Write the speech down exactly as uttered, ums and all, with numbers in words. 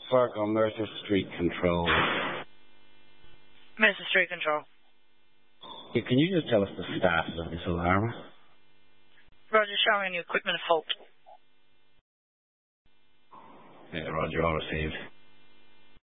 Fargo, Mercer Street Control. Mercer Street Control. Yeah, can you just tell us the status of this alarm? Roger, showing you equipment fault. Yeah, Roger, all received.